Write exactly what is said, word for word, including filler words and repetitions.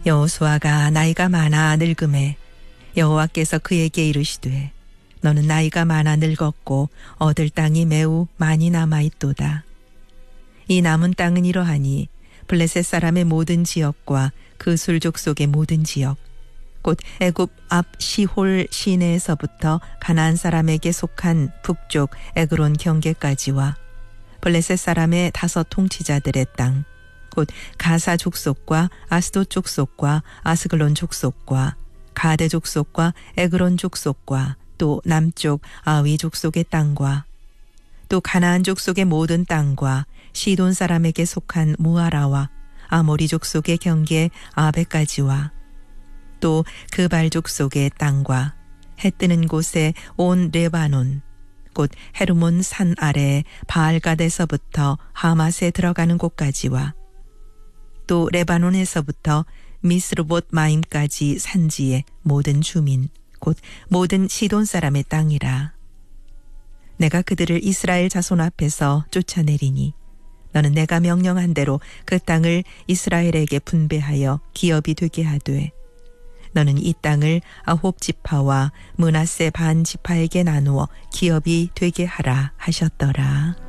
여호수아가 나이가 많아 늙음에 여호와께서 그에게 이르시되 너는 나이가 많아 늙었고 얻을 땅이 매우 많이 남아있도다. 이 남은 땅은 이러하니 블레셋 사람의 모든 지역과 그 술족 속의 모든 지역 곧 애굽 앞 시홀 시내에서부터 가나안 사람에게 속한 북쪽 에그론 경계까지와 블레셋 사람의 다섯 통치자들의 땅 곧 가사 족속과 아스돗 족속과 아스글론 족속과 가데 족속과 에그론 족속과 또 남쪽 아위 족속의 땅과 또 가나안 족속의 모든 땅과 시돈 사람에게 속한 무아라와 아모리 족속의 경계 아베까지와 또 그발 족속의 땅과 해 뜨는 곳에 온 레바논 곧 헤르몬 산 아래 바알갓에서부터 하맛에 들어가는 곳까지와 또 레바논에서부터 미스르봇 마임까지 산지의 모든 주민 곧 모든 시돈 사람의 땅이라. 내가 그들을 이스라엘 자손 앞에서 쫓아내리니 너는 내가 명령한 대로 그 땅을 이스라엘에게 분배하여 기업이 되게 하되 너는 이 땅을 아홉 지파와 므낫세 반 지파에게 나누어 기업이 되게 하라 하셨더라.